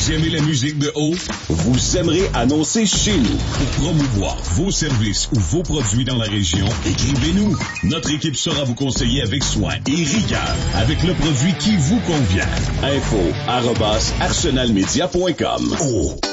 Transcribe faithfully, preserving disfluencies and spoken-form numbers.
Vous aimez la musique de haut? Vous aimerez annoncer chez nous. Pour promouvoir vos services ou vos produits dans la région, écrivez-nous. Notre équipe saura vous conseiller avec soin et rigueur avec le produit qui vous convient. Info arobase arsenal media point com. Oh.